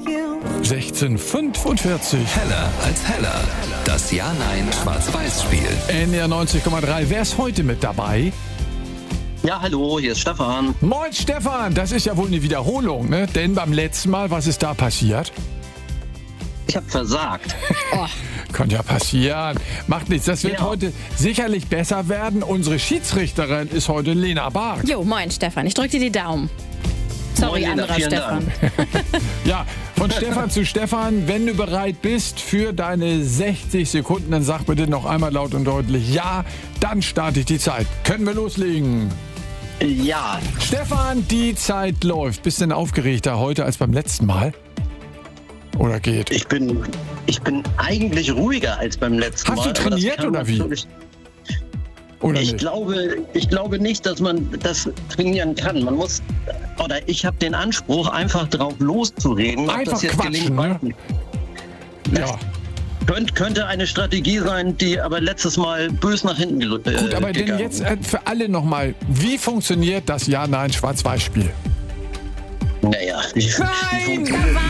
16:45. Heller als Heller. Das Ja-Nein-Schwarz-Weiß-Spiel. NDR 90,3. Wer ist heute mit dabei? Ja, hallo, hier ist Stefan. Moin Stefan, das ist ja wohl eine Wiederholung, ne? Denn beim letzten Mal, was ist da passiert? Ich habe versagt. Kann ja passieren. Macht nichts, das wird Ja. heute sicherlich besser werden. Unsere Schiedsrichterin ist heute Lena Bark. Jo, moin Stefan, ich drück dir die Daumen. Sorry, Moin, Lena, anderer vielen Stefan. Ja, von Stefan zu Stefan, wenn du bereit bist für deine 60 Sekunden, dann sag bitte noch einmal laut und deutlich ja, dann starte ich die Zeit. Können wir loslegen? Ja, Stefan, die Zeit läuft. Bist du denn aufgeregter heute als beim letzten Mal? Oder geht? ich bin eigentlich ruhiger als beim letzten Hast Mal. du aber das trainiert kann oder wie? natürlich- Oder Ich nicht? glaube nicht, dass man das trainieren kann. Man muss, oder ich habe den Anspruch, einfach drauf loszureden. Ob Einfach das jetzt quatschen, gelingt, ne? weiß nicht. Ja. Könnte eine Strategie sein, die aber letztes Mal bös nach hinten Gut, aber denn gegangen jetzt ist. für alle nochmal, wie funktioniert das Ja-Nein-Schwarz-Weiß-Spiel? Naja, Nein,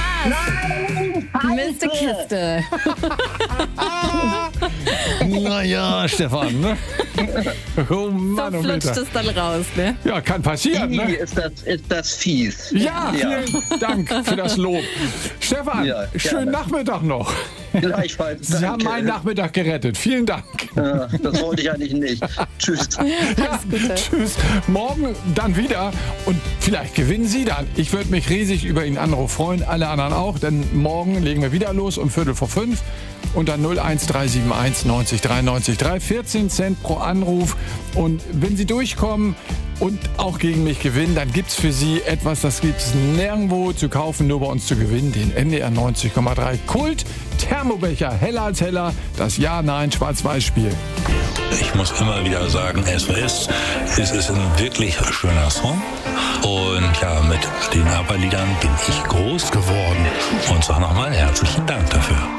Miste Kiste. Naja, Stefan, ne? Oh So Mann, oh flutscht Meter. es dann raus, ne? Ja, kann passieren, ne? ist das fies. Ja, vielen Dank für das Lob. Stefan, Ja, gerne. schönen Nachmittag noch. Gleichfalls. Sie haben danke. meinen Nachmittag gerettet. Vielen Dank. Ja, das wollte ich eigentlich nicht. Tschüss. Ja, tschüss. Morgen dann wieder und vielleicht gewinnen Sie dann. Ich würde mich riesig über Ihren Anruf freuen, alle anderen auch, denn morgen legen wir wieder los um 4:45 und dann 01371 90 93 3, 14 Cent pro Anruf. Und wenn Sie durchkommen und auch gegen mich gewinnen, dann gibt es für Sie etwas, das gibt es nirgendwo zu kaufen, nur bei uns zu gewinnen, den NDR 90,3 Kult Thermobecher, heller als heller, das Ja-Nein-Schwarz-Weiß-Spiel. Ich muss immer wieder sagen, es ist ein wirklich schöner Song. Und ja, mit den ABBA-Liedern bin ich groß geworden. Und sag nochmal herzlichen Dank dafür.